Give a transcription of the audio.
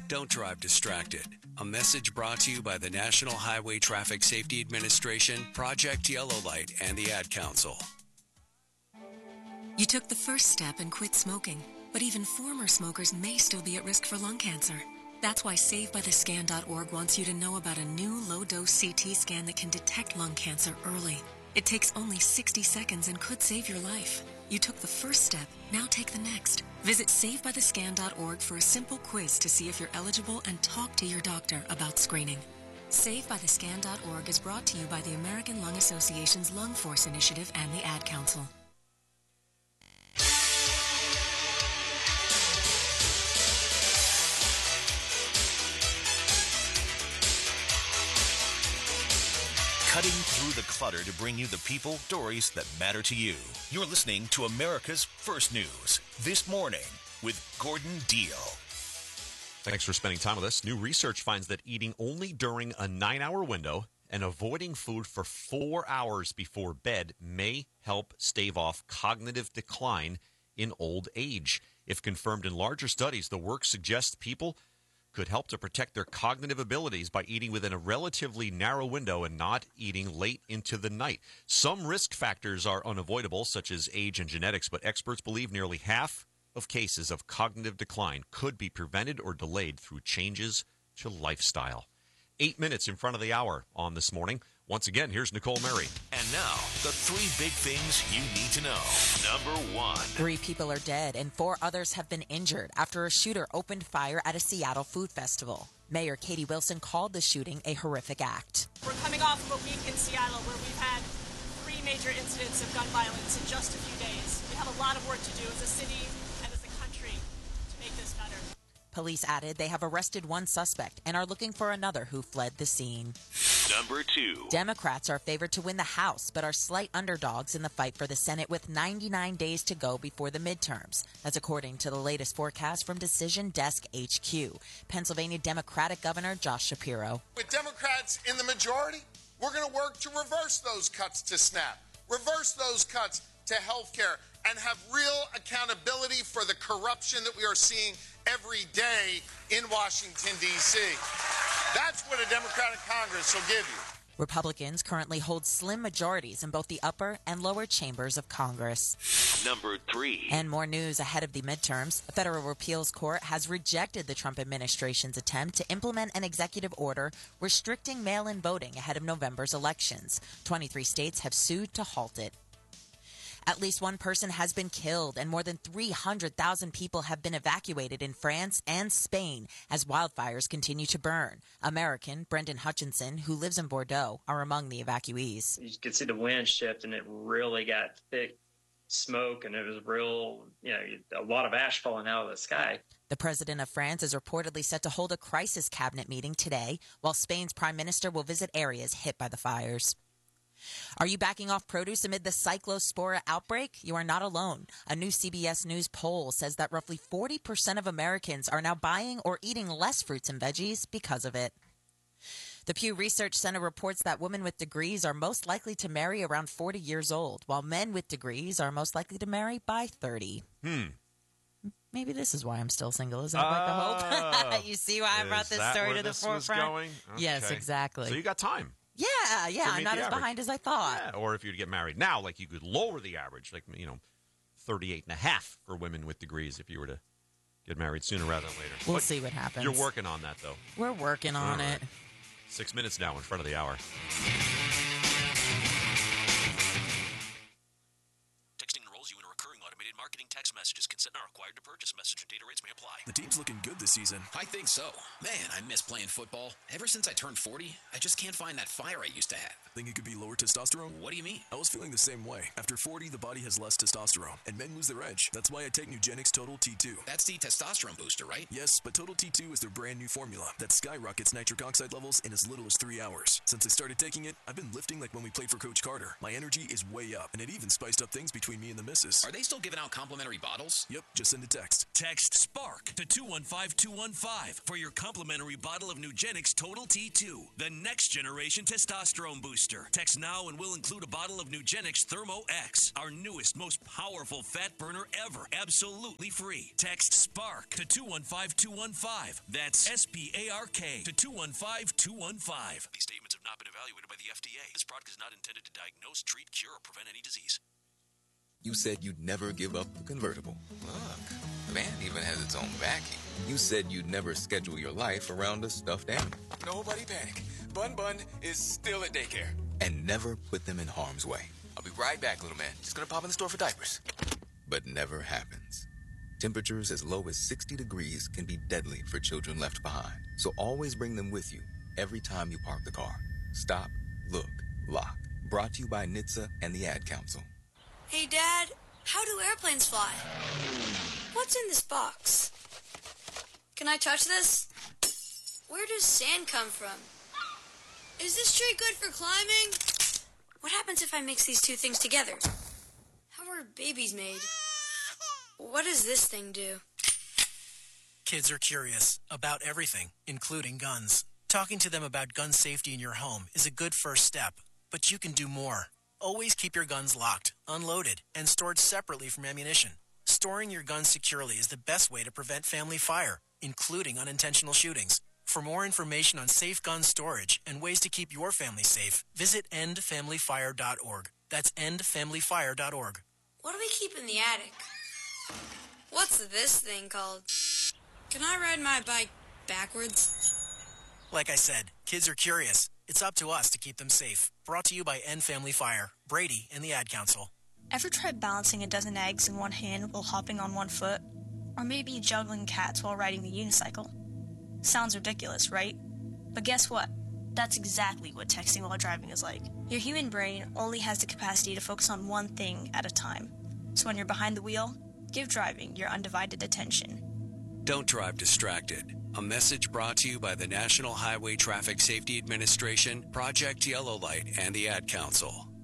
Don't drive distracted. A message brought to you by the National Highway Traffic Safety Administration, Project Yellow Light, and the Ad Council. You took the first step and quit smoking, but even former smokers may still be at risk for lung cancer. That's why SaveByTheScan.org wants you to know about a new low-dose CT scan that can detect lung cancer early. It takes only 60 seconds and could save your life. You took the first step, now take the next. Visit SaveByTheScan.org for a simple quiz to see if you're eligible and talk to your doctor about screening. SaveByTheScan.org is brought to you by the American Lung Association's Lung Force Initiative and the Ad Council. Cutting through the clutter to bring you the people, stories that matter to you. You're listening to America's First News This Morning with Gordon Deal. Thanks for spending time with us. New research finds that eating only during a 9-hour window and avoiding food for 4 hours before bed may help stave off cognitive decline in old age. If confirmed in larger studies, the work suggests people could help to protect their cognitive abilities by eating within a relatively narrow window and not eating late into the night. Some risk factors are unavoidable, such as age and genetics, but experts believe nearly half of cases of cognitive decline could be prevented or delayed through changes to lifestyle. 8 minutes in front of the hour on This Morning. Once again, here's Nicole Murray. And now, the 3 big things you need to know. Number 1. 3 people are dead and 4 others have been injured after a shooter opened fire at a Seattle food festival. Mayor Katie Wilson called the shooting a horrific act. We're coming off of a week in Seattle where we've had 3 major incidents of gun violence in just a few days. We have a lot of work to do as a city and as a country to make this better. Police added they have arrested 1 suspect and are looking for another who fled the scene. Number 2. Democrats are favored to win the House, but are slight underdogs in the fight for the Senate with 99 days to go before the midterms. That's according to the latest forecast from Decision Desk HQ. Pennsylvania Democratic Governor Josh Shapiro. With Democrats in the majority, we're going to work to reverse those cuts to SNAP, reverse those cuts to health care, and have real accountability for the corruption that we are seeing every day in Washington, D.C. That's what a Democratic Congress will give you. Republicans currently hold slim majorities in both the upper and lower chambers of Congress. Number 3. And more news ahead of the midterms. A federal appeals court has rejected the Trump administration's attempt to implement an executive order restricting mail-in voting ahead of November's elections. 23 states have sued to halt it. At least 1 person has been killed and more than 300,000 people have been evacuated in France and Spain as wildfires continue to burn. American Brendan Hutchinson, who lives in Bordeaux, are among the evacuees. You could see the wind shift and it really got thick smoke and it was real, a lot of ash falling out of the sky. The president of France is reportedly set to hold a crisis cabinet meeting today, while Spain's prime minister will visit areas hit by the fires. Are you backing off produce amid the Cyclospora outbreak? You are not alone. A new CBS News poll says that roughly 40% of Americans are now buying or eating less fruits and veggies because of it. The Pew Research Center reports that women with degrees are most likely to marry around 40 years old, while men with degrees are most likely to marry by 30. Maybe this is why I'm still single. Is that like a hope? You see why I brought this story to the forefront? Okay. Yes, exactly. So you got time. Yeah, I'm not as behind as I thought. Yeah, or if you'd get married now, like you could lower the average, 38 and a half for women with degrees if you were to get married sooner rather than later. We'll see what happens. You're working on that, though. We're working on it. 6 minutes now in front of the hour. Texting enrolls you in a recurring automated marketing text messages. Consent not required to purchase. Message and data rates may apply. The team's looking good this season. I think so. Man, I miss playing football. Ever since I turned 40, I just can't find that fire I used to have. Think it could be lower testosterone? What do you mean? I was feeling the same way. After 40, the body has less testosterone, and men lose their edge. That's why I take Nugenix Total T2. That's the testosterone booster, right? Yes, but Total T2 is their brand new formula that skyrockets nitric oxide levels in as little as 3 hours. Since I started taking it, I've been lifting like when we played for Coach Carter. My energy is way up, and it even spiced up things between me and the missus. Are they still giving out complimentary bottles? Yep, just send a text. Text SPARK to 215-215 for your complimentary bottle of Nugenix Total T2, the next generation testosterone booster. Text now and we'll include a bottle of Nugenix Thermo X, our newest, most powerful fat burner ever, absolutely free. Text SPARK to 215-215. That's SPARK to 215-215. These statements have not been evaluated by the FDA. This product is not intended to diagnose, treat, cure, or prevent any disease. You said you'd never give up the convertible. Look, the van even has its own vacuum. You said you'd never schedule your life around a stuffed animal. Nobody panic. Bun Bun is still at daycare. And never put them in harm's way. I'll be right back, little man. Just gonna pop in the store for diapers. But never happens. Temperatures as low as 60 degrees can be deadly for children left behind. So always bring them with you every time you park the car. Stop, look, lock. Brought to you by NHTSA and the Ad Council. Hey, Dad, how do airplanes fly? What's in this box? Can I touch this? Where does sand come from? Is this tree good for climbing? What happens if I mix these two things together? How are babies made? What does this thing do? Kids are curious about everything, including guns. Talking to them about gun safety in your home is a good first step, but you can do more. Always keep your guns locked, unloaded, and stored separately from ammunition. Storing your guns securely is the best way to prevent family fire, including unintentional shootings. For more information on safe gun storage and ways to keep your family safe, visit endfamilyfire.org. That's endfamilyfire.org. What do we keep in the attic? What's this thing called? Can I ride my bike backwards? Like I said, kids are curious. It's up to us to keep them safe. Brought to you by End Family Fire, Brady, and the Ad Council. Ever tried balancing a dozen eggs in one hand while hopping on one foot? Or maybe juggling cats while riding the unicycle? Sounds ridiculous, right? But guess what? That's exactly what texting while driving is like. Your human brain only has the capacity to focus on one thing at a time. So when you're behind the wheel, give driving your undivided attention. Don't drive distracted. A message brought to you by the National Highway Traffic Safety Administration, Project Yellow Light, and the Ad Council.